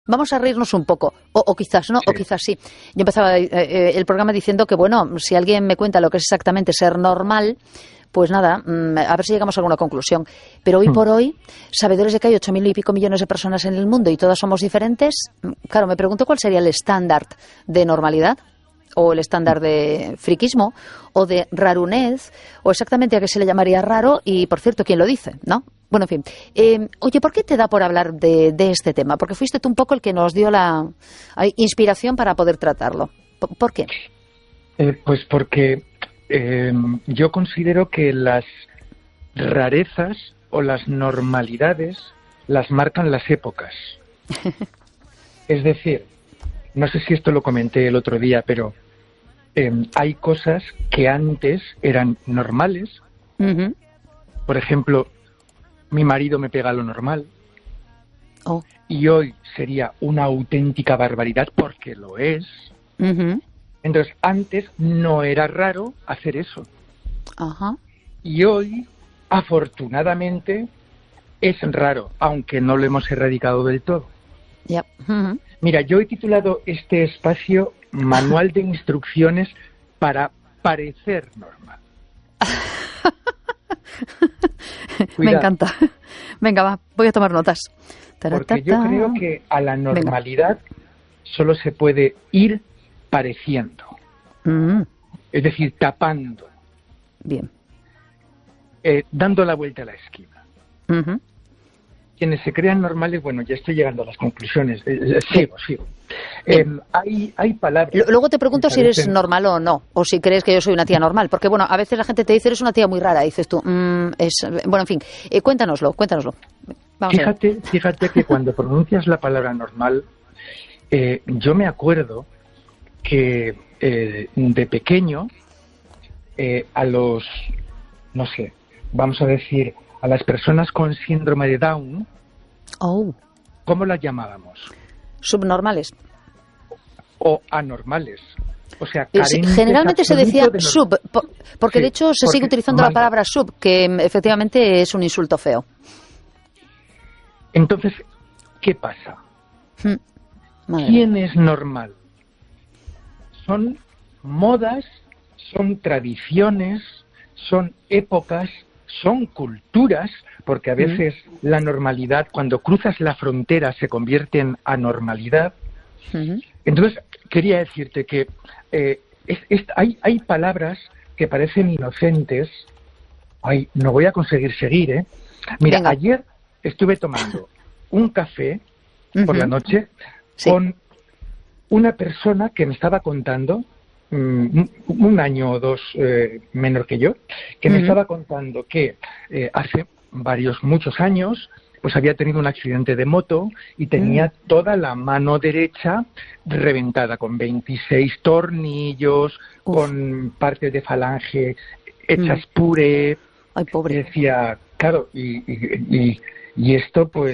Vamos a reírnos un poco, o quizás no, o quizás sí. Yo empezaba el programa diciendo que, bueno, si alguien me cuenta lo que es exactamente ser normal, pues nada, a ver si llegamos a alguna conclusión. Pero hoy por hoy, sabedores de que hay 8.000 y pico millones de personas en el mundo y todas somos diferentes, claro, me pregunto cuál sería el estándar de normalidad, o el estándar de friquismo, o de rarunez, o exactamente a qué se le llamaría raro, y por cierto, ¿quién lo dice?, ¿no? Bueno, en fin. Oye, ¿por qué te da por hablar de este tema? Porque fuiste tú un poco el que nos dio la inspiración para poder tratarlo. ¿Por qué? Pues porque yo considero que las rarezas o las normalidades las marcan las épocas. Es decir, no sé si esto lo comenté el otro día, pero hay cosas que antes eran normales. Uh-huh. Por ejemplo, mi marido me pega lo normal. Oh. Y hoy sería una auténtica barbaridad porque lo es. Uh-huh. Entonces, antes no era raro hacer eso. Uh-huh. Y hoy, afortunadamente, es raro, aunque no lo hemos erradicado del todo. Yep. Uh-huh. Mira, yo he titulado este espacio Manual de Instrucciones para parecer normal. Me encanta. Venga, va, voy a tomar notas. Porque yo creo que a la normalidad solo se puede ir pareciendo. Es decir, tapando. Bien. Dando la vuelta a la esquina. Uh-huh. Quienes se crean normales, bueno, ya estoy llegando a las conclusiones. Sigo. Hay palabras... Luego te pregunto si eres normal o no, o si crees que yo soy una tía normal, porque bueno, a veces la gente te dice, eres una tía muy rara, y dices tú, bueno, en fin, cuéntanoslo. Vamos Fíjate que cuando pronuncias la palabra normal, yo me acuerdo que de pequeño, a los, no sé, vamos a decir, a las personas con síndrome de Down, ¿cómo las llamábamos? Subnormales. O anormales. O sea, generalmente se decía sub, porque sí, de hecho se sigue utilizando la palabra sub, que efectivamente es un insulto feo. Entonces, ¿qué pasa? ¿Quién es normal? Son modas, son tradiciones, son épocas, son culturas, porque a veces la normalidad, cuando cruzas la frontera, se convierte en anormalidad. Entonces, quería decirte que hay palabras que parecen inocentes. Ay, no voy a conseguir seguir, ¿eh? Mira, venga. Ayer estuve tomando un café por la noche con una persona que me estaba contando, un año o dos menor que yo, que me estaba contando que hace muchos años pues había tenido un accidente de moto y tenía toda la mano derecha reventada, con 26 tornillos, con partes de falange hechas puré. Ay, pobre. Y decía, claro, y esto pues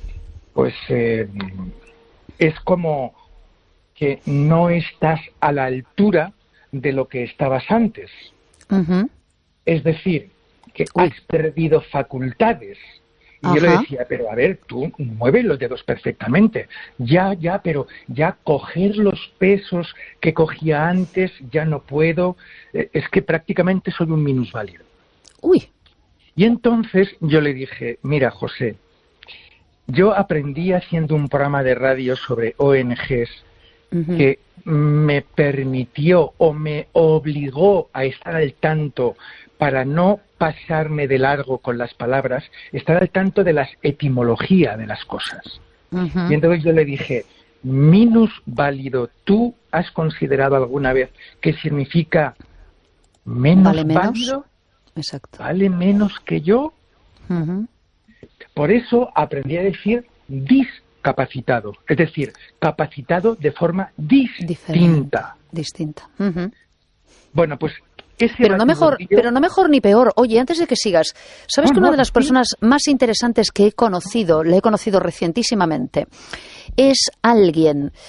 es como que no estás a la altura de lo que estabas antes. Es decir, que has perdido facultades. Y yo le decía, pero a ver, tú mueves los dedos perfectamente. Pero ya coger los pesos que cogía antes, ya no puedo. Es que prácticamente soy un minusválido. Uy. Y entonces yo le dije, mira, José, yo aprendí haciendo un programa de radio sobre ONGs que me permitió o me obligó a estar al tanto, para no pasarme de largo con las palabras, estar al tanto de la etimología de las cosas. Y entonces yo le dije, minusválido, ¿tú has considerado alguna vez que significa menos ¿Vale menos? válido? Exacto. ¿Vale menos que yo? Por eso aprendí a decir discapacitado, es decir, capacitado de forma distinta. Bueno, pues pero no mejor ni peor. Oye, antes de que sigas, ¿sabes que una de las personas más interesantes que le he conocido recientísimamente, es alguien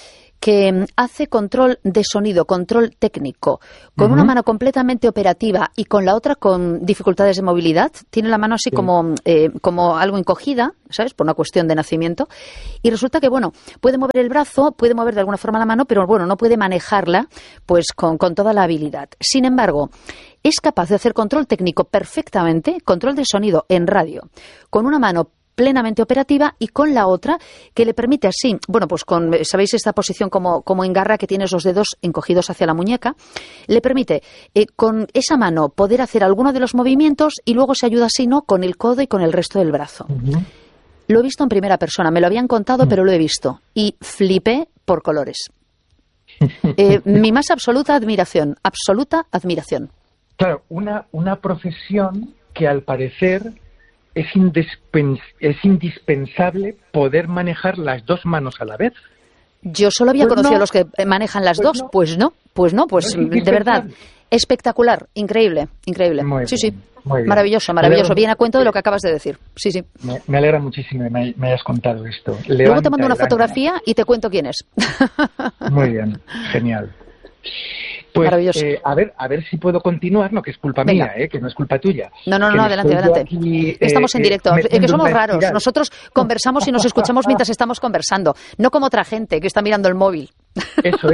que hace control de sonido, control técnico, con una mano completamente operativa y con la otra con dificultades de movilidad. Tiene la mano así como algo encogida, ¿sabes? Por una cuestión de nacimiento. Y resulta que, bueno, puede mover el brazo, puede mover de alguna forma la mano, pero bueno, no puede manejarla pues con toda la habilidad. Sin embargo, es capaz de hacer control técnico perfectamente, control de sonido en radio, con una mano plenamente operativa y con la otra que le permite así, bueno, pues ¿sabéis esta posición como en garra que tienes los dedos encogidos hacia la muñeca? Le permite con esa mano poder hacer alguno de los movimientos y luego se ayuda así, ¿no?, con el codo y con el resto del brazo. Lo he visto en primera persona, me lo habían contado, pero lo he visto y flipé por colores. Mi más absoluta admiración, Claro, una profesión que al parecer es indispensable poder manejar las dos manos a la vez. Yo solo había conocido a los que manejan las dos. Pues de verdad, espectacular, increíble. Muy sí, bien, sí, maravilloso. Viene a cuento de lo que acabas de decir. Sí, sí. Me alegra muchísimo que me hayas contado esto. Luego te mando una fotografía y te cuento quién es. Muy bien, genial. Pues, a ver si puedo continuar, no, que es culpa mía, que no es culpa tuya. No, adelante. Aquí, estamos en directo, es que somos raros. Nosotros conversamos y nos escuchamos mientras estamos conversando, no como otra gente que está mirando el móvil. Eso.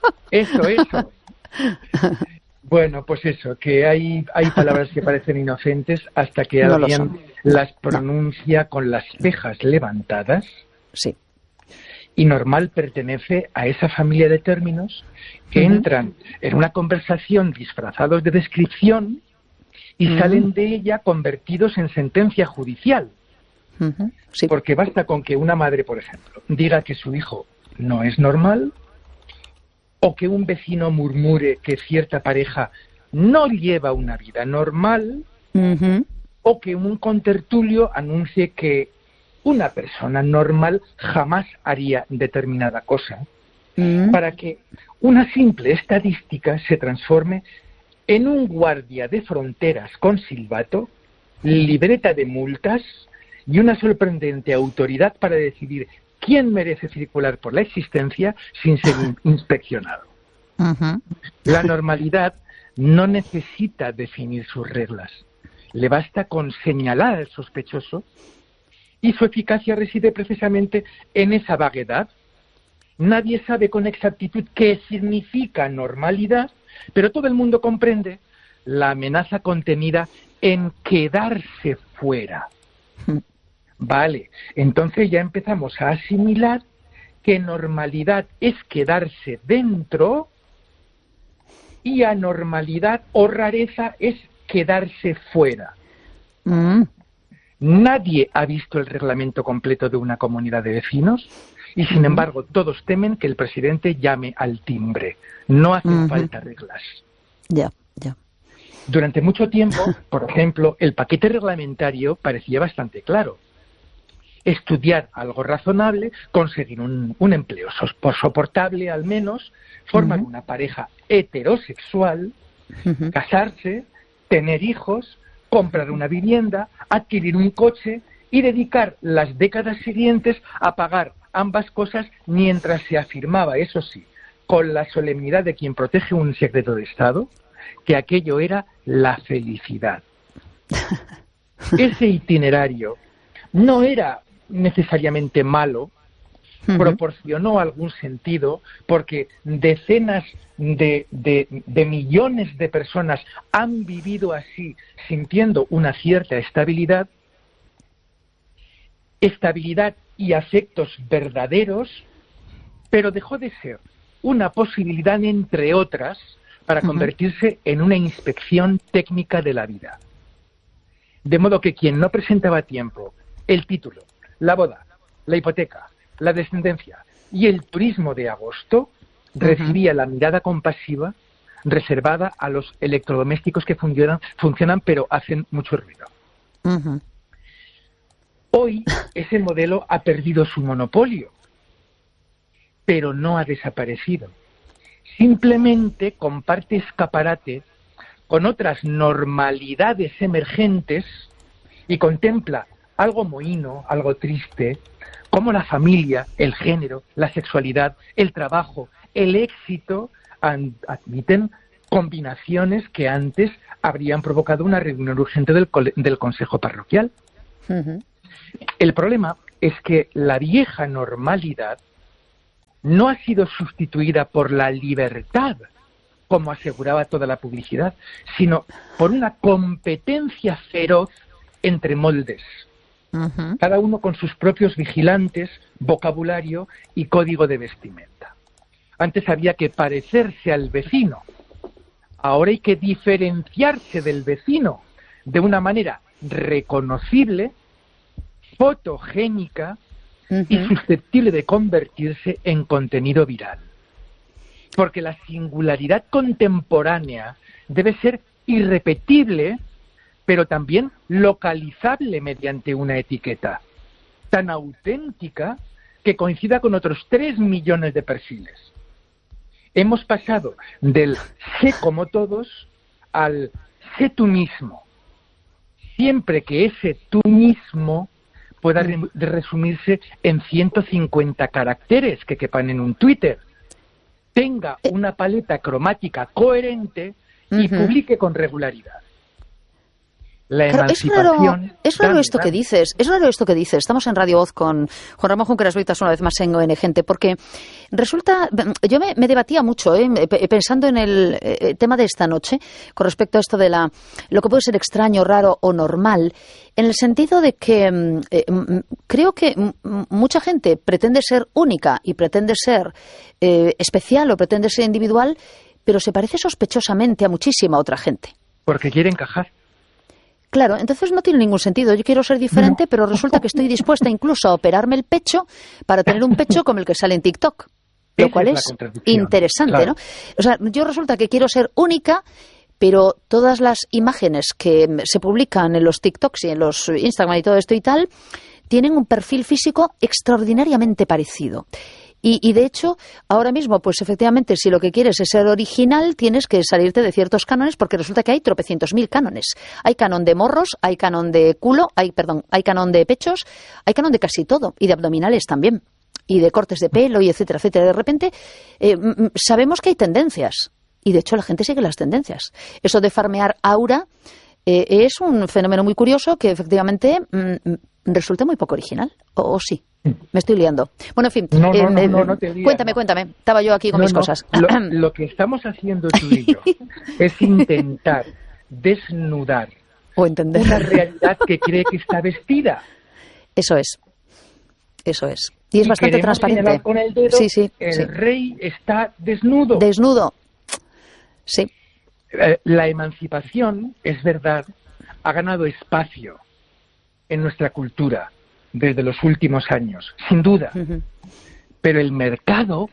Bueno, pues eso, que hay palabras que parecen inocentes hasta que alguien las pronuncia con las cejas levantadas. Sí. Y normal pertenece a esa familia de términos que entran en una conversación disfrazados de descripción y salen de ella convertidos en sentencia judicial. Sí. Porque basta con que una madre, por ejemplo, diga que su hijo no es normal, o que un vecino murmure que cierta pareja no lleva una vida normal, o que un contertulio anuncie que una persona normal jamás haría determinada cosa, para que una simple estadística se transforme en un guardia de fronteras con silbato, libreta de multas y una sorprendente autoridad para decidir quién merece circular por la existencia sin ser inspeccionado. La normalidad no necesita definir sus reglas. Le basta con señalar al sospechoso y su eficacia reside precisamente en esa vaguedad. Nadie sabe con exactitud qué significa normalidad, pero todo el mundo comprende la amenaza contenida en quedarse fuera. Vale, entonces ya empezamos a asimilar que normalidad es quedarse dentro y anormalidad o rareza es quedarse fuera. Nadie ha visto el reglamento completo de una comunidad de vecinos y, sin embargo, todos temen que el presidente llame al timbre. No hacen falta reglas. Ya. Durante mucho tiempo, por ejemplo, el paquete reglamentario parecía bastante claro. Estudiar algo razonable, conseguir un empleo soportable al menos, formar una pareja heterosexual, casarse, tener hijos, comprar una vivienda, adquirir un coche y dedicar las décadas siguientes a pagar ambas cosas mientras se afirmaba, eso sí, con la solemnidad de quien protege un secreto de Estado, que aquello era la felicidad. Ese itinerario no era necesariamente malo, proporcionó algún sentido, porque decenas de millones de personas han vivido así, sintiendo una cierta estabilidad y afectos verdaderos, pero dejó de ser una posibilidad, entre otras, para convertirse en una inspección técnica de la vida. De modo que quien no presentaba a tiempo el título, la boda, la hipoteca, la descendencia y el turismo de agosto, recibía la mirada compasiva reservada a los electrodomésticos que funcionan pero hacen mucho ruido. Hoy ese modelo ha perdido su monopolio, pero no ha desaparecido. Simplemente comparte escaparate con otras normalidades emergentes y contempla algo mohíno, algo triste, cómo la familia, el género, la sexualidad, el trabajo, el éxito admiten combinaciones que antes habrían provocado una reunión urgente del Consejo Parroquial. Uh-huh. El problema es que la vieja normalidad no ha sido sustituida por la libertad, como aseguraba toda la publicidad, sino por una competencia feroz entre moldes, uh-huh, cada uno con sus propios vigilantes, vocabulario y código de vestimenta. Antes había que parecerse al vecino, ahora hay que diferenciarse del vecino de una manera reconocible, fotogénica, uh-huh, y susceptible de convertirse en contenido viral. Porque la singularidad contemporánea debe ser irrepetible, pero también localizable mediante una etiqueta tan auténtica que coincida con otros 3 millones de perfiles. Hemos pasado del sé como todos al sé tú mismo, siempre que ese tú mismo pueda resumirse en 150 caracteres que quepan en un Twitter, tenga una paleta cromática coherente y publique con regularidad. La emancipación... Es raro esto que dices. Estamos en Radio Voz con Juan Ramón Junqueras Vitas una vez más en ON Gente, porque resulta... Yo me debatía mucho, pensando en el tema de esta noche, con respecto a esto de lo que puede ser extraño, raro o normal, en el sentido de que creo que mucha gente pretende ser única y pretende ser especial o pretende ser individual, pero se parece sospechosamente a muchísima otra gente. Porque quiere encajar. Claro, entonces no tiene ningún sentido. Yo quiero ser diferente, no, pero resulta que estoy dispuesta incluso a operarme el pecho para tener un pecho como el que sale en TikTok. Lo cual es interesante, claro, ¿no? O sea, yo resulta que quiero ser única, pero todas las imágenes que se publican en los TikToks y en los Instagram y todo esto y tal, tienen un perfil físico extraordinariamente parecido. Y de hecho, ahora mismo, pues efectivamente, si lo que quieres es ser original, tienes que salirte de ciertos cánones, porque resulta que hay tropecientos mil cánones. Hay canon de morros, hay canon de culo, hay canon de pechos, hay canon de casi todo, y de abdominales también, y de cortes de pelo, y etcétera, etcétera. De repente, sabemos que hay tendencias, y de hecho la gente sigue las tendencias. Eso de farmear aura es un fenómeno muy curioso que efectivamente resulta muy poco original, o sí. Me estoy liando. Bueno, en fin, no te lías, cuéntame. Estaba yo aquí con mis cosas. Lo que estamos haciendo tú y yo es intentar desnudar o entender una realidad que cree que está vestida. Eso es. Y es bastante transparente. Con el dedo, sí. Rey está desnudo. Desnudo. Sí. La emancipación, es verdad, ha ganado espacio en nuestra cultura desde los últimos años, sin duda. Uh-huh. Pero el mercado,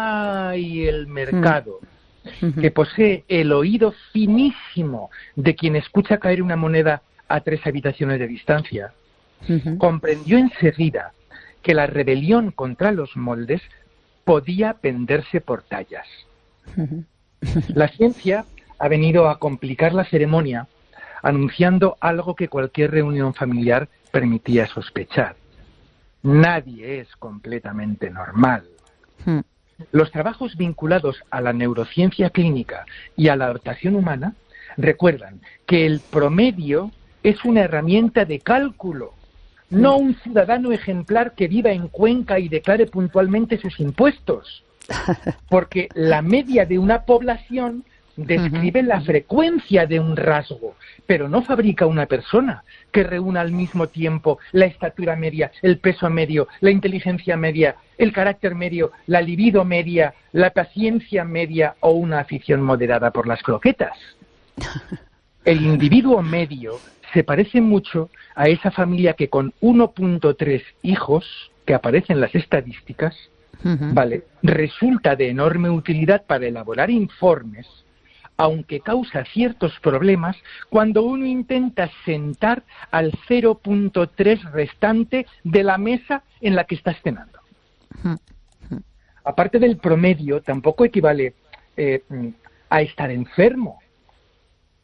que posee el oído finísimo de quien escucha caer una moneda a 3 habitaciones de distancia, uh-huh, comprendió enseguida que la rebelión contra los moldes podía venderse por tallas. Uh-huh. La ciencia ha venido a complicar la ceremonia anunciando algo que cualquier reunión familiar permitía sospechar. Nadie es completamente normal. Los trabajos vinculados a la neurociencia clínica y a la adaptación humana recuerdan que el promedio es una herramienta de cálculo, no un ciudadano ejemplar que viva en Cuenca y declare puntualmente sus impuestos. Porque la media de una población describe la frecuencia de un rasgo, pero no fabrica una persona que reúna al mismo tiempo la estatura media, el peso medio, la inteligencia media, el carácter medio, la libido media, la paciencia media o una afición moderada por las croquetas. El individuo medio se parece mucho a esa familia que con 1.3 hijos, que aparecen en las estadísticas, resulta de enorme utilidad para elaborar informes, aunque causa ciertos problemas cuando uno intenta sentar al 0.3 restante de la mesa en la que estás cenando. Aparte del promedio, tampoco equivale a estar enfermo.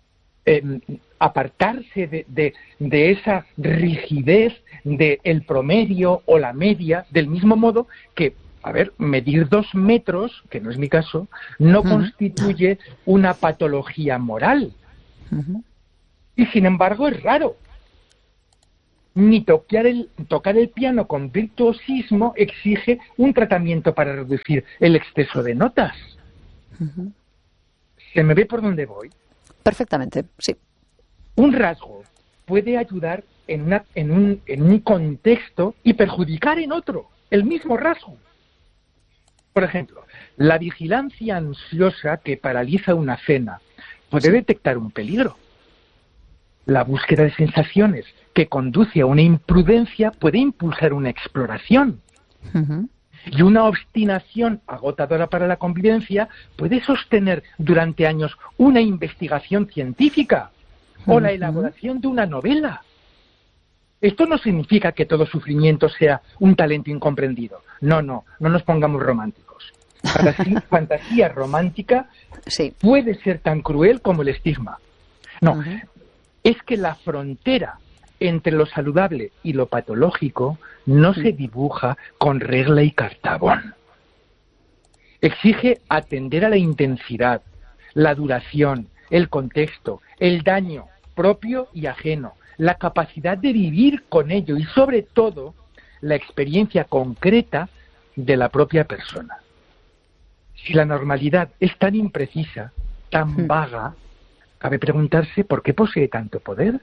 apartarse de esa rigidez del promedio o la media, del mismo modo que, medir 2 metros, que no es mi caso, no constituye una patología moral. Y sin embargo es raro. Ni tocar el piano con virtuosismo exige un tratamiento para reducir el exceso de notas. ¿Se me ve por dónde voy? Perfectamente, sí. Un rasgo puede ayudar en un contexto y perjudicar en otro, el mismo rasgo. Por ejemplo, la vigilancia ansiosa que paraliza una cena puede detectar un peligro. La búsqueda de sensaciones que conduce a una imprudencia puede impulsar una exploración. Y una obstinación agotadora para la convivencia puede sostener durante años una investigación científica o la elaboración de una novela. Esto no significa que todo sufrimiento sea un talento incomprendido. No nos pongamos románticos. Fantasía romántica puede ser tan cruel como el estigma. Es que la frontera entre lo saludable y lo patológico no se dibuja con regla y cartabón. Exige atender a la intensidad, la duración, el contexto, el daño propio y ajeno, la capacidad de vivir con ello y, sobre todo, la experiencia concreta de la propia persona. Si la normalidad es tan imprecisa, tan vaga, cabe preguntarse por qué posee tanto poder.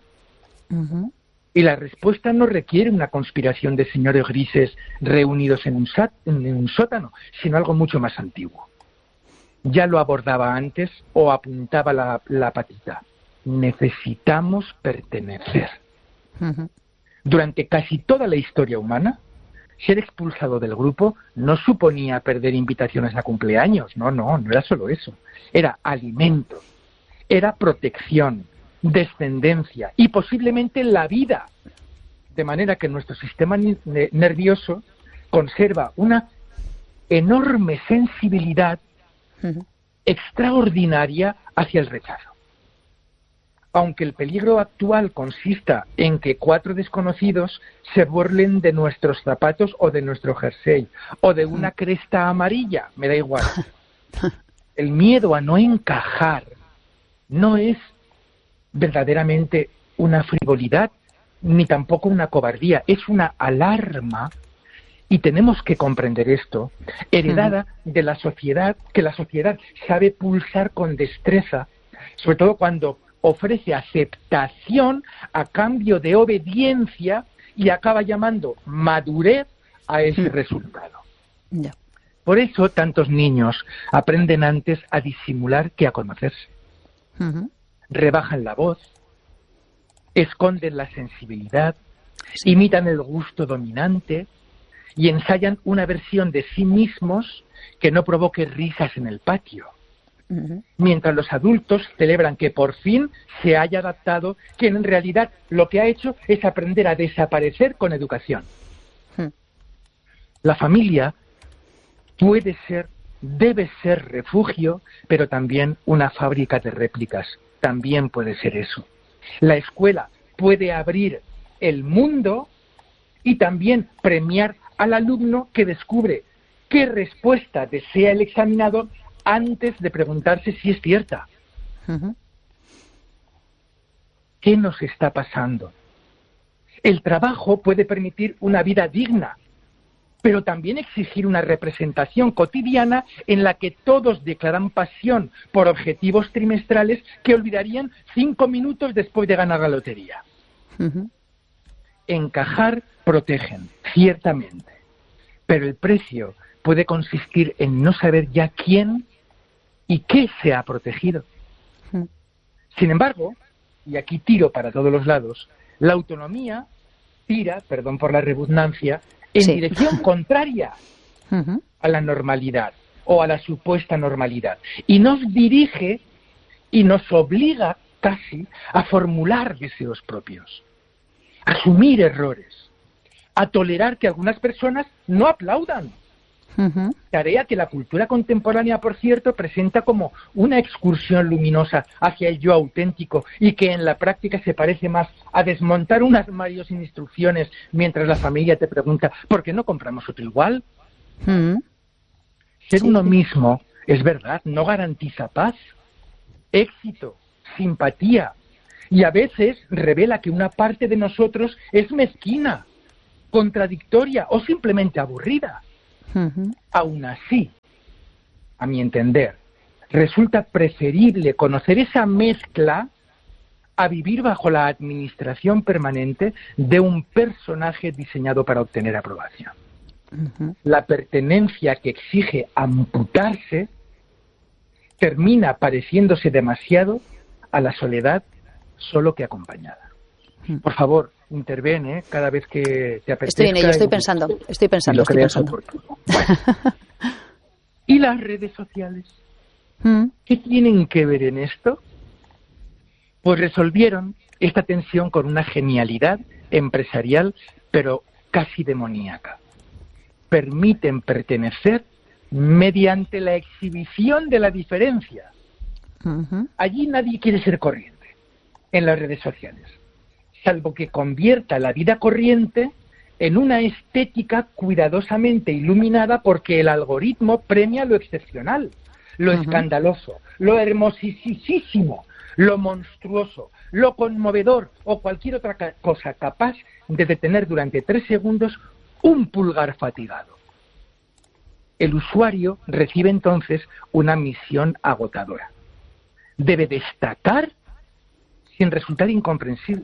Y la respuesta no requiere una conspiración de señores grises reunidos en un sótano, sino algo mucho más antiguo. Ya lo abordaba antes o apuntaba la patita. Necesitamos pertenecer. Durante casi toda la historia humana, ser expulsado del grupo no suponía perder invitaciones a cumpleaños. No era solo eso. Era alimento, era protección, descendencia y posiblemente la vida. De manera que nuestro sistema nervioso conserva una enorme sensibilidad extraordinaria hacia el rechazo. Aunque el peligro actual consista en que 4 desconocidos se burlen de nuestros zapatos o de nuestro jersey o de una cresta amarilla, me da igual. El miedo a no encajar no es verdaderamente una frivolidad ni tampoco una cobardía, es una alarma. Y tenemos que comprender esto, heredada de la sociedad, que la sociedad sabe pulsar con destreza, sobre todo cuando ofrece aceptación a cambio de obediencia y acaba llamando madurez a ese resultado. Por eso tantos niños aprenden antes a disimular que a conocerse. Rebajan la voz, esconden la sensibilidad, imitan el gusto dominante y ensayan una versión de sí mismos que no provoque risas en el patio. Mientras los adultos celebran que por fin se haya adaptado, quien en realidad lo que ha hecho es aprender a desaparecer con educación. La familia debe ser refugio, pero también una fábrica de réplicas. También puede ser eso. La escuela puede abrir el mundo y también premiar al alumno que descubre qué respuesta desea el examinado antes de preguntarse si es cierta. ¿Qué nos está pasando? El trabajo puede permitir una vida digna, pero también exigir una representación cotidiana en la que todos declaran pasión por objetivos trimestrales que olvidarían 5 minutos después de ganar la lotería. Encajar protegen, ciertamente, pero el precio puede consistir en no saber ya quién y qué se ha protegido. Sin embargo, y aquí tiro para todos los lados, la autonomía tira, perdón por la redundancia, en dirección contraria a la normalidad o a la supuesta normalidad. Y nos dirige y nos obliga casi a formular deseos propios, a asumir errores, a tolerar que algunas personas no aplaudan, Tarea que la cultura contemporánea, por cierto, presenta como una excursión luminosa hacia el yo auténtico y que en la práctica se parece más a desmontar un armario sin instrucciones mientras la familia te pregunta ¿por qué no compramos otro igual? Ser uno mismo, es verdad, no garantiza paz, éxito, simpatía, y a veces revela que una parte de nosotros es mezquina, contradictoria o simplemente aburrida. Aún así, a mi entender, resulta preferible conocer esa mezcla a vivir bajo la administración permanente de un personaje diseñado para obtener aprobación. La pertenencia que exige amputarse termina pareciéndose demasiado a la soledad solo que acompañada. Por favor, interviene cada vez que te apetezca. Estoy en ello, estoy pensando. Bueno. ¿Y las redes sociales? ¿Qué tienen que ver en esto? Pues resolvieron esta tensión con una genialidad empresarial, pero casi demoníaca. Permiten pertenecer mediante la exhibición de la diferencia. Allí nadie quiere ser corriente en las redes sociales, salvo que convierta la vida corriente en una estética cuidadosamente iluminada porque el algoritmo premia lo excepcional, lo escandaloso, lo hermosísimo, lo monstruoso, lo conmovedor o cualquier otra cosa capaz de detener durante 3 segundos un pulgar fatigado. El usuario recibe entonces una misión agotadora. Debe destacar sin resultar incomprensible.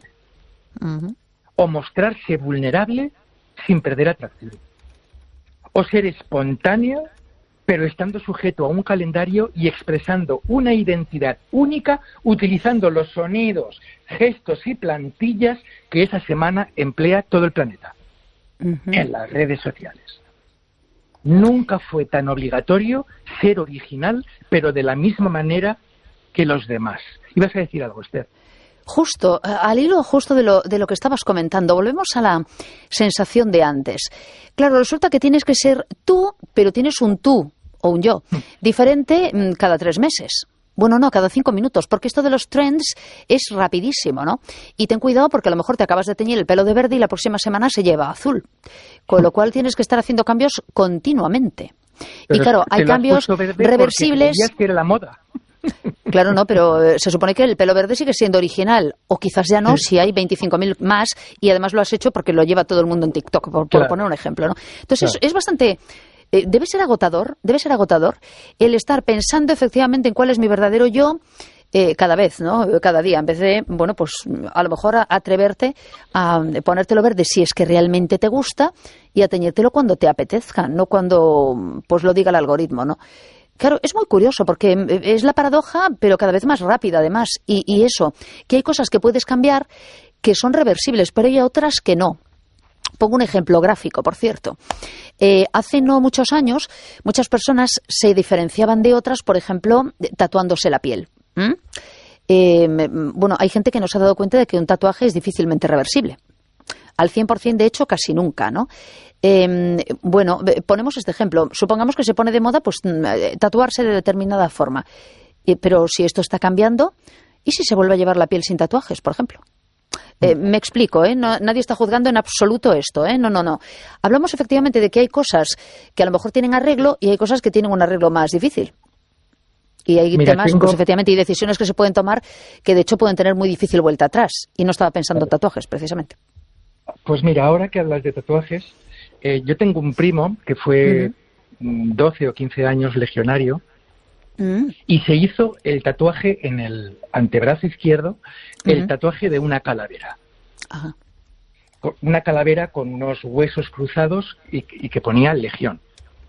O mostrarse vulnerable sin perder atractivo. O ser espontáneo, pero estando sujeto a un calendario y expresando una identidad única utilizando los sonidos, gestos y plantillas que esa semana emplea todo el planeta. En las redes sociales. Nunca fue tan obligatorio ser original, pero de la misma manera que los demás. ¿Ibas a decir algo, Esther? Justo, al hilo justo de lo que estabas comentando, volvemos a la sensación de antes. Claro, resulta que tienes que ser tú, pero tienes un tú o un yo diferente cada 3 meses. Bueno, no, cada 5 minutos, porque esto de los trends es rapidísimo, ¿no? Y ten cuidado porque a lo mejor te acabas de teñir el pelo de verde y la próxima semana se lleva azul. Con lo cual tienes que estar haciendo cambios continuamente. Pero y claro, hay cambios reversibles. Que era la moda. Claro, no, pero se supone que el pelo verde sigue siendo original, o quizás ya no, si hay 25.000 más, y además lo has hecho porque lo lleva todo el mundo en TikTok, por poner un ejemplo, ¿no? Entonces es bastante... debe ser agotador el estar pensando efectivamente en cuál es mi verdadero yo cada vez, ¿no? Cada día, en vez de, bueno, pues a lo mejor atreverte a ponértelo verde si es que realmente te gusta y a teñírtelo cuando te apetezca, no cuando pues lo diga el algoritmo, ¿no? Claro, es muy curioso porque es la paradoja, pero cada vez más rápida además. Y eso, que hay cosas que puedes cambiar que son reversibles, pero hay otras que no. Pongo un ejemplo gráfico, por cierto. Hace no muchos años, muchas personas se diferenciaban de otras, por ejemplo, tatuándose la piel. Bueno, hay gente que no se ha dado cuenta de que un tatuaje es difícilmente reversible. Al 100%, de hecho, casi nunca, ¿no? Bueno, ponemos este ejemplo. Supongamos que se pone de moda pues tatuarse de determinada forma. Pero si esto está cambiando, ¿y si se vuelve a llevar la piel sin tatuajes, por ejemplo? Me explico, no, nadie está juzgando en absoluto esto, no. Hablamos efectivamente de que hay cosas que a lo mejor tienen arreglo y hay cosas que tienen un arreglo más difícil. Y hay temas, pues efectivamente, y decisiones que se pueden tomar que de hecho pueden tener muy difícil vuelta atrás. Y no estaba pensando en tatuajes, precisamente. Pues mira, ahora que hablas de tatuajes, yo tengo un primo que fue 12 o 15 años legionario y se hizo el tatuaje en el antebrazo izquierdo, el tatuaje de una calavera. Ajá. Una calavera con unos huesos cruzados y que ponía Legión.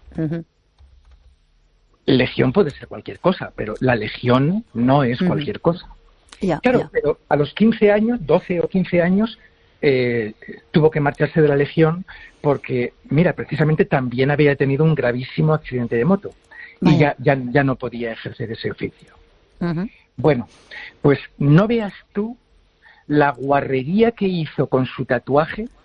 Legión puede ser cualquier cosa, pero la Legión no es cualquier cosa. Claro, pero a los 15 años, 12 o 15 años, tuvo que marcharse de la Legión porque, mira, precisamente también había tenido un gravísimo accidente de moto y ya no podía ejercer ese oficio. Bueno, pues no veas tú la guarrería que hizo con su tatuaje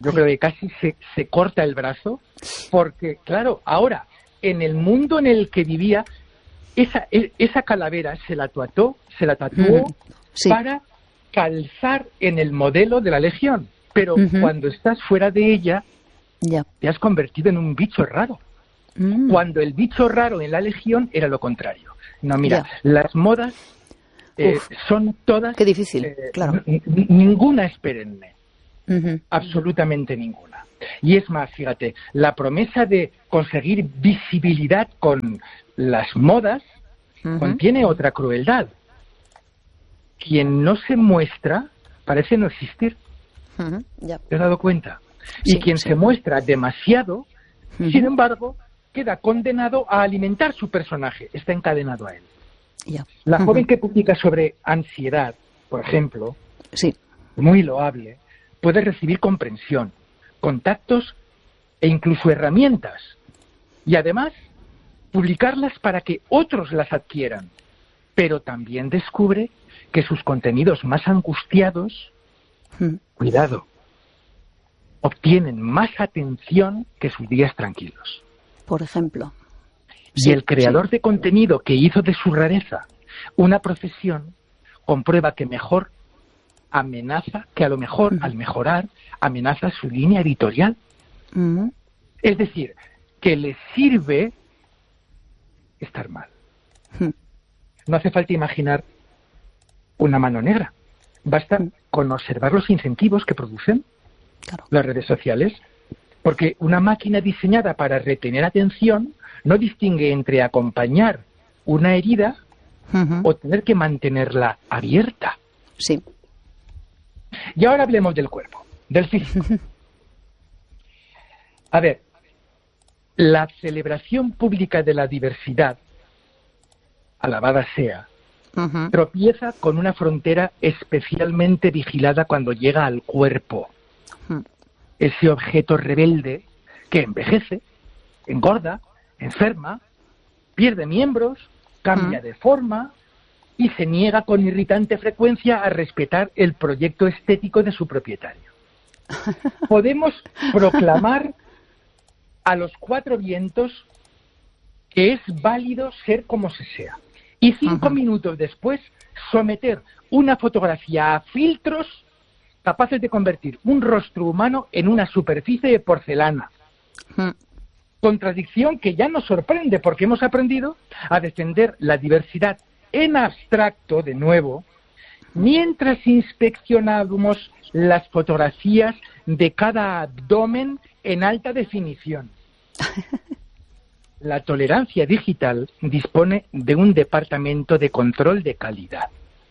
Yo creo que casi se corta el brazo, porque, claro, ahora, en el mundo en el que vivía, esa calavera se la tatuó para calzar en el modelo de la Legión. Pero cuando estás fuera de ella, te has convertido en un bicho raro. Cuando el bicho raro en la Legión era lo contrario. No, mira, las modas son todas... Qué difícil, claro. Ninguna es perenne. Absolutamente ninguna. Y es más, fíjate, la promesa de conseguir visibilidad con las modas contiene otra crueldad. Quien no se muestra parece no existir. ¿Te has dado cuenta? Y quien se muestra demasiado, sin embargo, queda condenado a alimentar su personaje, está encadenado a él. La joven que publica sobre ansiedad, por ejemplo, muy loable, puede recibir comprensión, contactos e incluso herramientas. Y además, publicarlas para que otros las adquieran. Pero también descubre que sus contenidos más angustiados, cuidado, obtienen más atención que sus días tranquilos. Por ejemplo. Y el creador de contenido que hizo de su rareza una profesión comprueba que a lo mejor, al mejorar, amenaza su línea editorial. Es decir, que le sirve estar mal. No hace falta imaginar una mano negra. Basta con observar los incentivos que producen las redes sociales, porque una máquina diseñada para retener atención no distingue entre acompañar una herida o tener que mantenerla abierta. Sí. Y ahora hablemos del cuerpo, del físico. A ver, la celebración pública de la diversidad, alabada sea, tropieza con una frontera especialmente vigilada cuando llega al cuerpo. Ese objeto rebelde que envejece, engorda, enferma, pierde miembros, cambia de forma y se niega con irritante frecuencia a respetar el proyecto estético de su propietario. Podemos proclamar a los cuatro vientos que es válido ser como se sea. Y 5 minutos después someter una fotografía a filtros capaces de convertir un rostro humano en una superficie de porcelana. Contradicción que ya nos sorprende porque hemos aprendido a defender la diversidad en abstracto, de nuevo, mientras inspeccionábamos las fotografías de cada abdomen en alta definición. La tolerancia digital dispone de un departamento de control de calidad.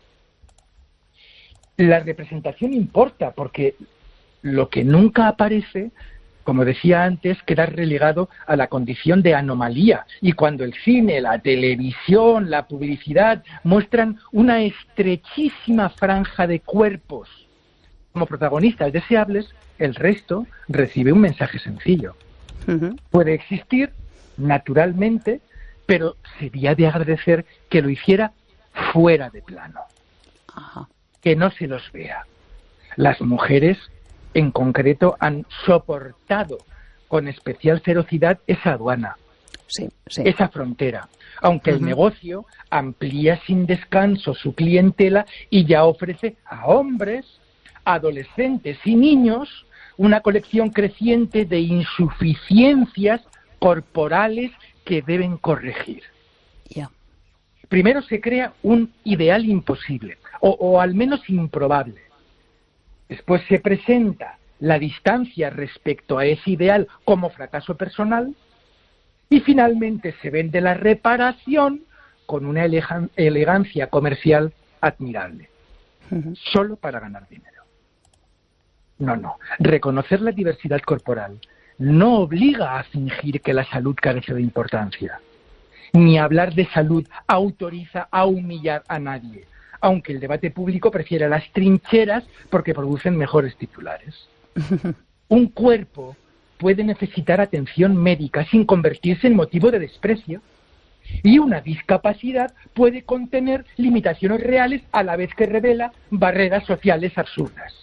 La representación importa porque lo que nunca aparece, como decía antes, queda relegado a la condición de anomalía. Y cuando el cine, la televisión, la publicidad muestran una estrechísima franja de cuerpos como protagonistas deseables, el resto recibe un mensaje sencillo. Puede existir naturalmente, pero sería de agradecer que lo hiciera fuera de plano. Que no se los vea. Las mujeres, en concreto, han soportado con especial ferocidad esa aduana, esa frontera, aunque el negocio amplía sin descanso su clientela y ya ofrece a hombres, adolescentes y niños una colección creciente de insuficiencias corporales que deben corregir. Primero se crea un ideal imposible, o al menos improbable. Después se presenta la distancia respecto a ese ideal como fracaso personal y finalmente se vende la reparación con una elegancia comercial admirable, solo para ganar dinero. No. Reconocer la diversidad corporal no obliga a fingir que la salud carece de importancia. Ni hablar de salud autoriza a humillar a nadie, aunque el debate público prefiera las trincheras porque producen mejores titulares. Un cuerpo puede necesitar atención médica sin convertirse en motivo de desprecio. Y una discapacidad puede contener limitaciones reales a la vez que revela barreras sociales absurdas.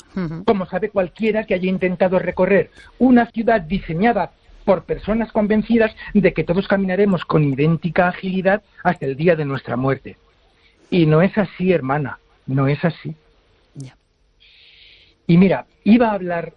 como sabe cualquiera que haya intentado recorrer una ciudad diseñada por personas convencidas de que todos caminaremos con idéntica agilidad hasta el día de nuestra muerte. Y no es así, hermana, no es así. Yeah. Y mira, iba a hablar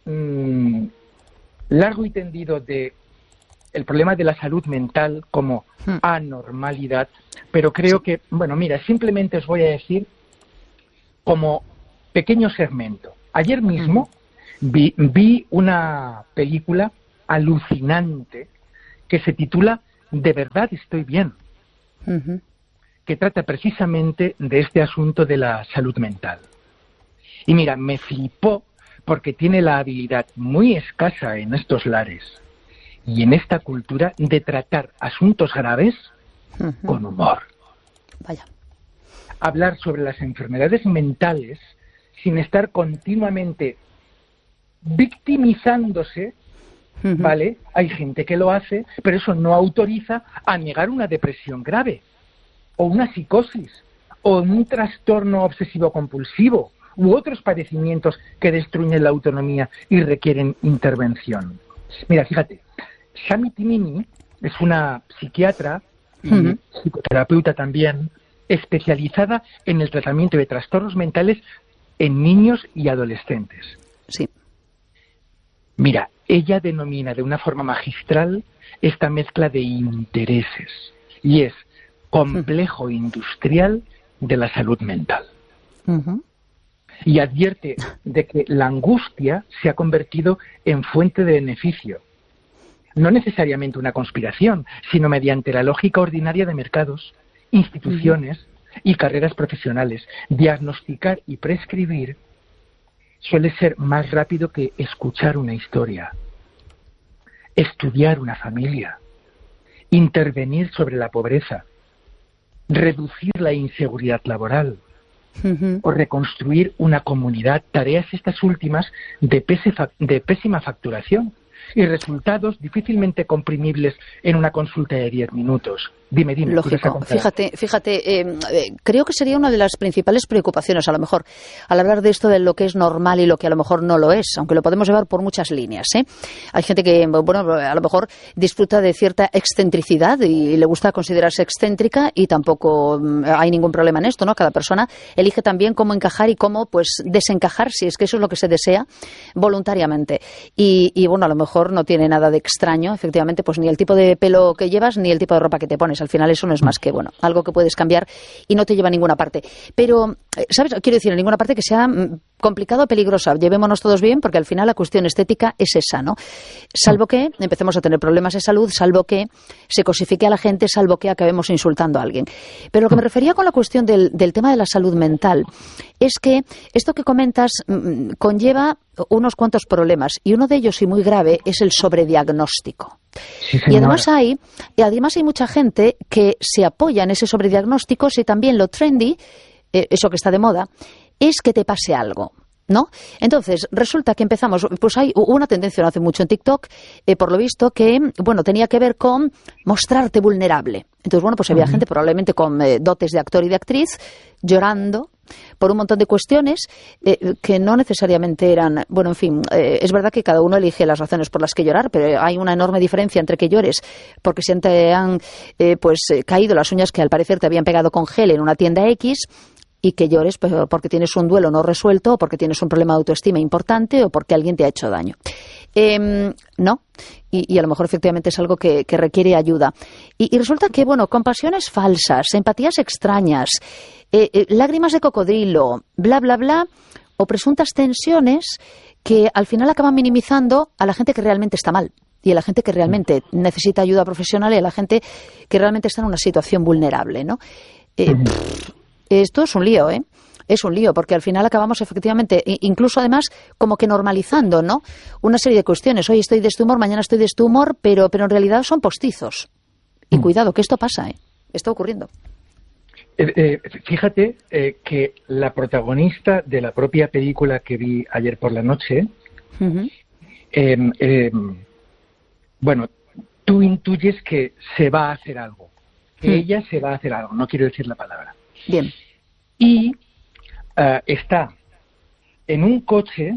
largo y tendido de el problema de la salud mental como anormalidad, pero creo que, bueno, mira, simplemente os voy a decir como pequeño segmento. Ayer mismo vi una película alucinante que se titula De verdad estoy bien, que trata precisamente de este asunto de la salud mental. Y mira, me flipó porque tiene la habilidad muy escasa en estos lares y en esta cultura de tratar asuntos graves con humor. Vaya. Hablar sobre las enfermedades mentales sin estar continuamente victimizándose, ¿vale? Hay gente que lo hace, pero eso no autoriza a negar una depresión grave, o una psicosis, o un trastorno obsesivo-compulsivo, u otros padecimientos que destruyen la autonomía y requieren intervención. Mira, fíjate, Shami Timimi es una psiquiatra y psicoterapeuta también, especializada en el tratamiento de trastornos mentales en niños y adolescentes. Sí. Mira, ella denomina de una forma magistral esta mezcla de intereses y es complejo industrial de la salud mental. Y advierte de que la angustia se ha convertido en fuente de beneficio. No necesariamente una conspiración, sino mediante la lógica ordinaria de mercados, instituciones y carreras profesionales. Diagnosticar y prescribir suele ser más rápido que escuchar una historia, estudiar una familia, intervenir sobre la pobreza, reducir la inseguridad laboral o reconstruir una comunidad, tareas estas últimas de pésima facturación y resultados difícilmente comprimibles en una consulta de 10 minutos. Dime. Lógico. Fíjate, creo que sería una de las principales preocupaciones, a lo mejor, al hablar de esto de lo que es normal y lo que a lo mejor no lo es, aunque lo podemos llevar por muchas líneas, ¿eh? Hay gente que, bueno, a lo mejor disfruta de cierta excentricidad y le gusta considerarse excéntrica y tampoco hay ningún problema en esto, ¿no? Cada persona elige también cómo encajar y cómo, pues, desencajar, si es que eso es lo que se desea, voluntariamente. Y bueno, a lo mejor no tiene nada de extraño, efectivamente, pues ni el tipo de pelo que llevas ni el tipo de ropa que te pones. Al final eso no es más que, bueno, algo que puedes cambiar y no te lleva a ninguna parte. Pero, ¿sabes? Quiero decir, en ninguna parte que sea complicado o peligrosa. Llevémonos todos bien, porque al final la cuestión estética es esa, ¿no? Salvo que empecemos a tener problemas de salud, salvo que se cosifique a la gente, salvo que acabemos insultando a alguien. Pero lo que me refería con la cuestión del tema de la salud mental es que esto que comentas conlleva unos cuantos problemas, y uno de ellos, y muy grave, es el sobrediagnóstico. Sí, y además hay mucha gente que se apoya en ese sobrediagnóstico si también lo trendy, eso que está de moda, es que te pase algo, ¿no? Entonces, resulta que empezamos, pues hay una tendencia no hace mucho en TikTok, por lo visto, que, bueno, tenía que ver con mostrarte vulnerable. Entonces, bueno, pues había gente probablemente con dotes de actor y de actriz llorando por un montón de cuestiones que no necesariamente eran, bueno, en fin, es verdad que cada uno elige las razones por las que llorar, pero hay una enorme diferencia entre que llores porque se te han caído las uñas que al parecer te habían pegado con gel en una tienda X, y que llores porque tienes un duelo no resuelto, o porque tienes un problema de autoestima importante, o porque alguien te ha hecho daño. No, y a lo mejor efectivamente es algo que requiere ayuda. Y resulta que, bueno, compasiones falsas, empatías extrañas, lágrimas de cocodrilo, bla, bla, bla, o presuntas tensiones que al final acaban minimizando a la gente que realmente está mal, y a la gente que realmente necesita ayuda profesional, y a la gente que realmente está en una situación vulnerable, ¿no? Esto es un lío, ¿eh? Es un lío, porque al final acabamos efectivamente, incluso además, como que normalizando, ¿no? Una serie de cuestiones. Hoy estoy de este humor, mañana estoy de este humor, pero en realidad son postizos. Y cuidado, que esto pasa, ¿eh? Está ocurriendo. Fíjate que la protagonista de la propia película que vi ayer por la noche, bueno, tú intuyes que se va a hacer algo, que ella se va a hacer algo, no quiero decir la palabra. Bien. Y está en un coche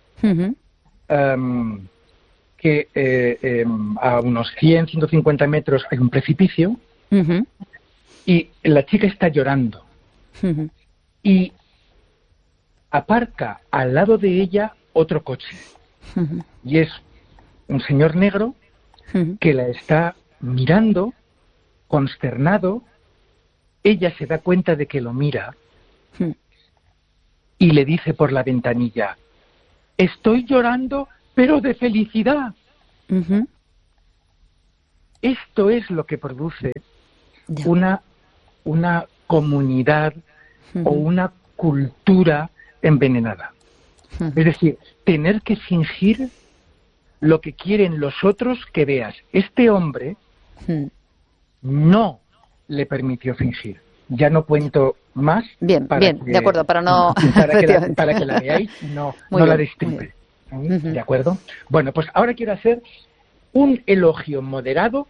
que a unos 100, 150 metros hay un precipicio y la chica está llorando. Y aparca al lado de ella otro coche. Y es un señor negro que la está mirando, consternado. Ella se da cuenta de que lo mira y le dice por la ventanilla: estoy llorando, pero de felicidad. Esto es lo que produce una comunidad o una cultura envenenada. Es decir, tener que fingir lo que quieren los otros que veas. Este hombre no le permitió fingir. Ya no cuento más. Bien, de acuerdo, para no... para que la veáis, no la destripe. ¿De acuerdo? Bueno, pues ahora quiero hacer un elogio moderado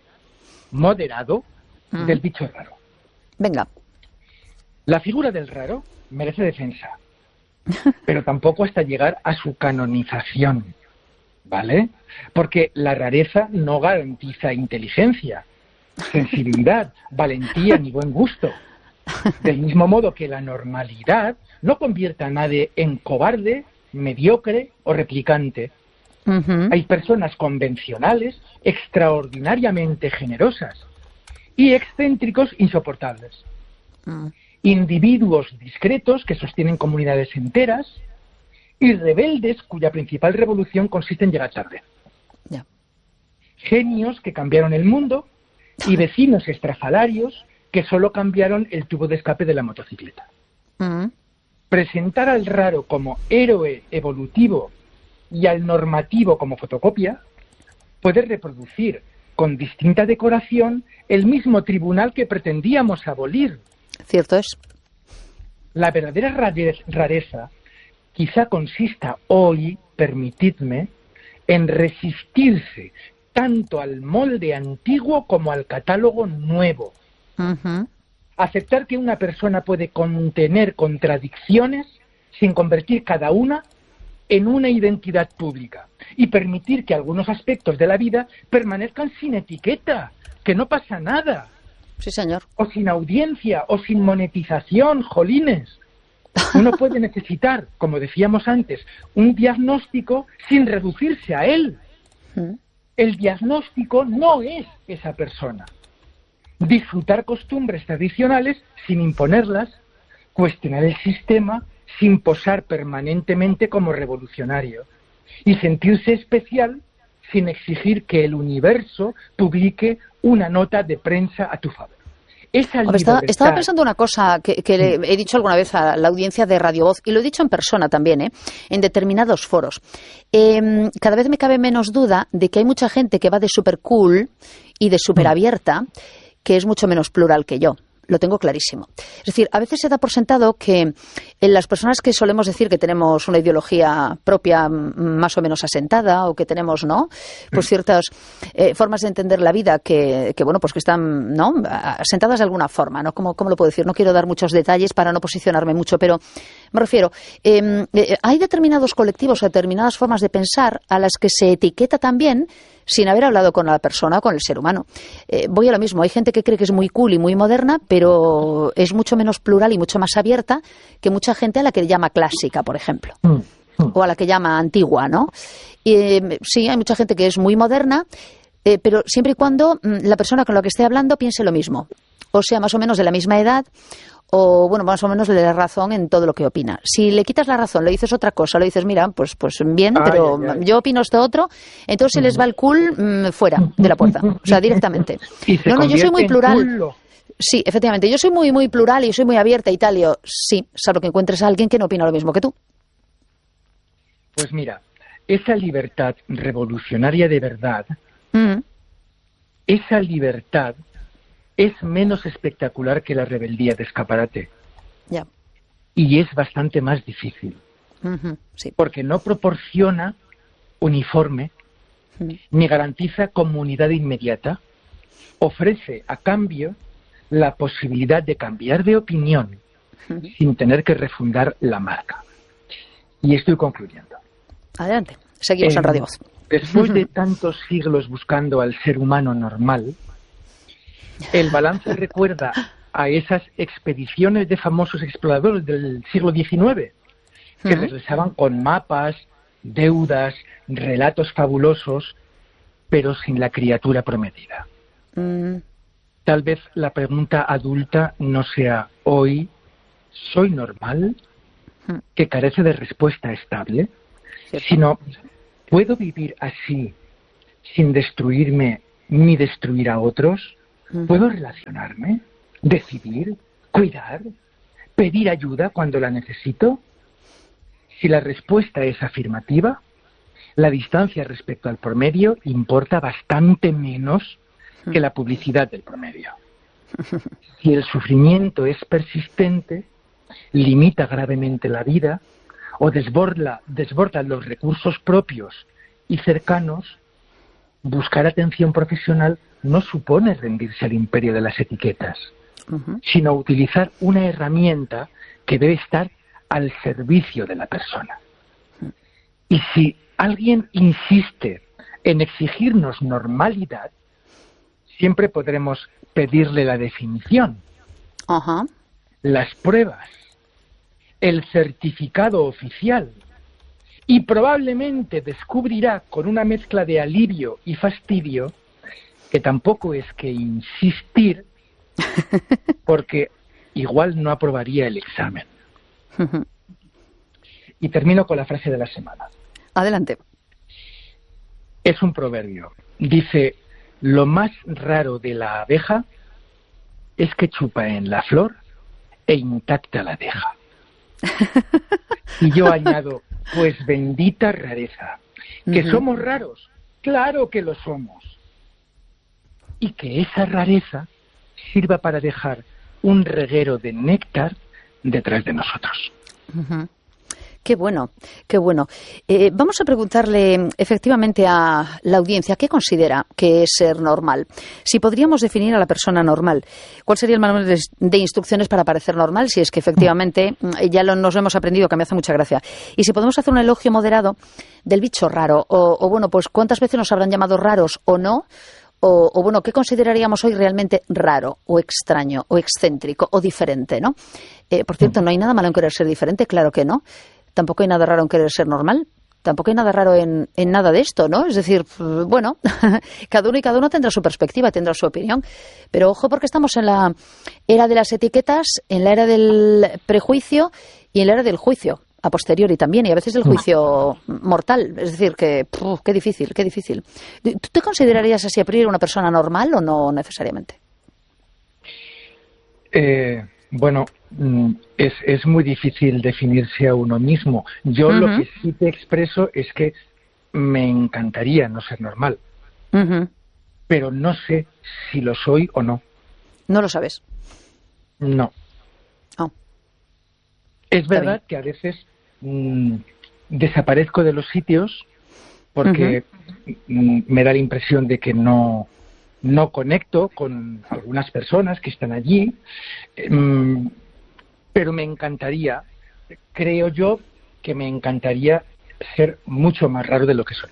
del bicho raro. Venga. La figura del raro merece defensa, pero tampoco hasta llegar a su canonización, ¿vale? Porque la rareza no garantiza inteligencia, sensibilidad, valentía ni buen gusto. Del mismo modo que la normalidad no convierte a nadie en cobarde, mediocre o replicante. Hay personas convencionales extraordinariamente generosas y excéntricos insoportables. Individuos discretos que sostienen comunidades enteras y rebeldes cuya principal revolución consiste en llegar tarde. Genios que cambiaron el mundo y vecinos estrafalarios que solo cambiaron el tubo de escape de la motocicleta. Presentar al raro como héroe evolutivo y al normativo como fotocopia puede reproducir con distinta decoración el mismo tribunal que pretendíamos abolir. Cierto es. La verdadera rareza quizá consista hoy, permitidme, en resistirse tanto al molde antiguo como al catálogo nuevo. Aceptar que una persona puede contener contradicciones sin convertir cada una en una identidad pública y permitir que algunos aspectos de la vida permanezcan sin etiqueta, que no pasa nada. Sí, señor. O sin audiencia, o sin monetización, jolines. Uno puede necesitar, como decíamos antes, un diagnóstico sin reducirse a él. El diagnóstico no es esa persona. Disfrutar costumbres tradicionales sin imponerlas, cuestionar el sistema sin posar permanentemente como revolucionario y sentirse especial sin exigir que el universo publique una nota de prensa a tu favor. Estaba pensando una cosa que he dicho alguna vez a la audiencia de Radio Voz, y lo he dicho en persona también, en determinados foros. Cada vez me cabe menos duda de que hay mucha gente que va de súper cool y de súper abierta, que es mucho menos plural que yo. Lo tengo clarísimo. Es decir, a veces se da por sentado que en las personas que solemos decir que tenemos una ideología propia más o menos asentada, o que tenemos, ¿no?, pues ciertas formas de entender la vida que bueno, pues que están, ¿no?, asentadas de alguna forma, ¿no? ¿Cómo lo puedo decir? No quiero dar muchos detalles para no posicionarme mucho, pero me refiero, hay determinados colectivos o determinadas formas de pensar a las que se etiqueta también sin haber hablado con la persona o con el ser humano. Voy a lo mismo, hay gente que cree que es muy cool y muy moderna, pero es mucho menos plural y mucho más abierta que mucha gente a la que llama clásica, por ejemplo, o a la que llama antigua, ¿no? Sí, hay mucha gente que es muy moderna, pero siempre y cuando la persona con la que esté hablando piense lo mismo, o sea, más o menos de la misma edad, o bueno, más o menos le das razón en todo lo que opina. Si le quitas la razón, le dices otra cosa, le dices, mira, pues bien, pero yo opino esto otro, entonces se les va el cool fuera de la puerta, o sea, directamente. No, yo soy muy plural. Sí, efectivamente, yo soy muy, muy plural y soy muy abierta y tal, y yo, sí, salvo que encuentres a alguien que no opina lo mismo que tú. Pues mira, esa libertad revolucionaria de verdad, esa libertad es menos espectacular que la rebeldía de escaparate. Ya. Y es bastante más difícil. Sí. Porque no proporciona uniforme, ni garantiza comunidad inmediata, ofrece a cambio la posibilidad de cambiar de opinión sin tener que refundar la marca. Y estoy concluyendo. Adelante, seguimos en Radio Voz. Después de tantos siglos buscando al ser humano normal, el balance recuerda a esas expediciones de famosos exploradores del siglo XIX, que regresaban con mapas, deudas, relatos fabulosos, pero sin la criatura prometida. Tal vez la pregunta adulta no sea hoy, ¿soy normal? Que carece de respuesta estable, sino ¿puedo vivir así sin destruirme ni destruir a otros? ¿Puedo relacionarme, decidir, cuidar, pedir ayuda cuando la necesito? Si la respuesta es afirmativa, la distancia respecto al promedio importa bastante menos que la publicidad del promedio. Si el sufrimiento es persistente, limita gravemente la vida o desborda los recursos propios y cercanos, buscar atención profesional no supone rendirse al imperio de las etiquetas, sino utilizar una herramienta que debe estar al servicio de la persona. Y si alguien insiste en exigirnos normalidad, siempre podremos pedirle la definición, las pruebas, el certificado oficial, y probablemente descubrirá con una mezcla de alivio y fastidio que tampoco es que insistir, porque igual no aprobaría el examen. Y termino con la frase de la semana. Adelante. Es un proverbio. Dice, lo más raro de la abeja es que chupa en la flor e intacta la deja. Y yo añado, pues bendita rareza. ¿Que somos raros? Claro que lo somos. Y que esa rareza sirva para dejar un reguero de néctar detrás de nosotros. Qué bueno, qué bueno. Vamos a preguntarle efectivamente a la audiencia qué considera que es ser normal. Si podríamos definir a la persona normal, ¿cuál sería el manual de instrucciones para parecer normal? Si es que efectivamente ya nos lo hemos aprendido, que me hace mucha gracia. Y si podemos hacer un elogio moderado del bicho raro, o bueno, pues cuántas veces nos habrán llamado raros o no, o bueno, ¿qué consideraríamos hoy realmente raro, o extraño, o excéntrico, o diferente, ¿no? Por cierto, ¿no hay nada malo en querer ser diferente? Claro que no. Tampoco hay nada raro en querer ser normal. Tampoco hay nada raro en nada de esto, ¿no? Es decir, bueno, cada uno tendrá su perspectiva, tendrá su opinión. Pero ojo, porque estamos en la era de las etiquetas, en la era del prejuicio y en la era del juicio, a posteriori también, y a veces del juicio mortal. Es decir, que qué difícil, qué difícil. ¿Tú te considerarías así a priori una persona normal o no necesariamente? Bueno, es muy difícil definirse a uno mismo. Yo lo que sí te expreso es que me encantaría no ser normal, pero no sé si lo soy o no. ¿No lo sabes? No. Oh. Es verdad que a veces desaparezco de los sitios porque me da la impresión de que no conecto con algunas personas que están allí, pero me encantaría, creo yo, que me encantaría ser mucho más raro de lo que soy.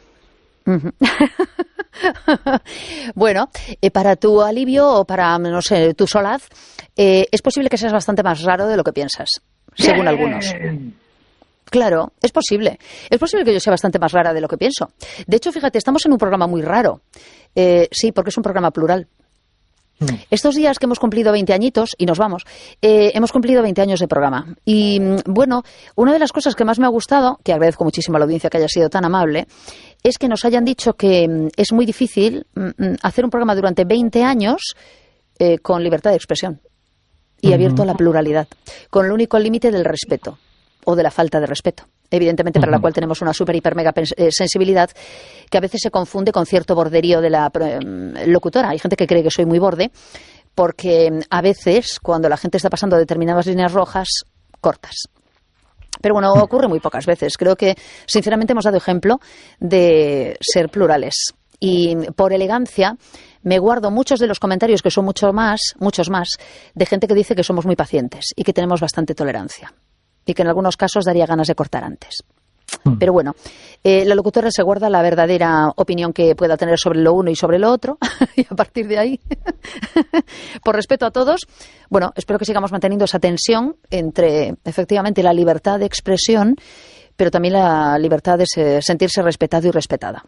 Bueno, para tu alivio o para, no sé, tu solaz, es posible que seas bastante más raro de lo que piensas, según algunos. Claro, es posible. Es posible que yo sea bastante más rara de lo que pienso. De hecho, fíjate, estamos en un programa muy raro. Sí, porque es un programa plural. Estos días que hemos cumplido 20 añitos, y nos vamos, hemos cumplido 20 años de programa. Y bueno, una de las cosas que más me ha gustado, que agradezco muchísimo a la audiencia que haya sido tan amable, es que nos hayan dicho que es muy difícil hacer un programa durante 20 años con libertad de expresión y abierto a la pluralidad, con el único límite del respeto o de la falta de respeto, evidentemente, para la cual tenemos una super, hiper, mega sensibilidad que a veces se confunde con cierto borderío de la locutora. Hay gente que cree que soy muy borde porque a veces, cuando la gente está pasando determinadas líneas rojas, cortas. Pero bueno, ocurre muy pocas veces. Creo que, sinceramente, hemos dado ejemplo de ser plurales. Y por elegancia me guardo muchos de los comentarios, que son muchos más, de gente que dice que somos muy pacientes y que tenemos bastante tolerancia. Y que en algunos casos daría ganas de cortar antes. Pero bueno, la locutora se guarda la verdadera opinión que pueda tener sobre lo uno y sobre lo otro, y a partir de ahí, por respeto a todos, bueno, espero que sigamos manteniendo esa tensión entre, efectivamente, la libertad de expresión, pero también la libertad de sentirse respetado y respetada.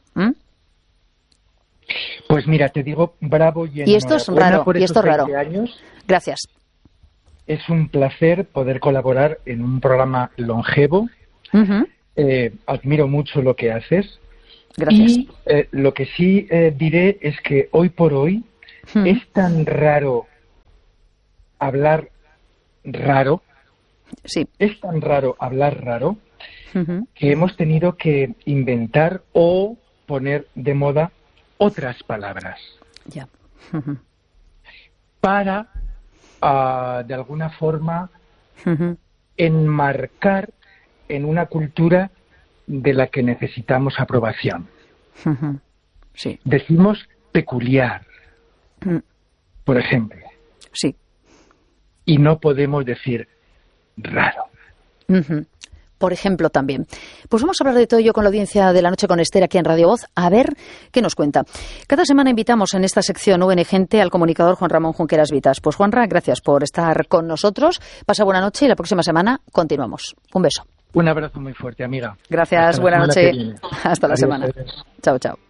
Pues mira, te digo bravo y esto es raro, por y esto es raro. Años. Gracias. Es un placer poder colaborar en un programa longevo. Admiro mucho lo que haces. Gracias. Y lo que sí diré es que hoy por hoy es tan raro hablar raro. Sí. Es tan raro hablar raro que hemos tenido que inventar o poner de moda otras palabras. Ya. Para, de alguna forma, enmarcar en una cultura de la que necesitamos aprobación. Sí. Decimos peculiar, por ejemplo. Sí. Y no podemos decir raro. Por ejemplo, también. Pues vamos a hablar de todo ello con la audiencia de La Noche con Esther aquí en Radio Voz, a ver qué nos cuenta. Cada semana invitamos en esta sección UNGente al comunicador Juan Ramón Junqueras Vitas. Pues Juanra, gracias por estar con nosotros. Pasa buena noche y la próxima semana continuamos. Un beso. Un abrazo muy fuerte, amiga. Gracias, buena noche. Hasta la Adiós, semana. adiós. Chao, chao.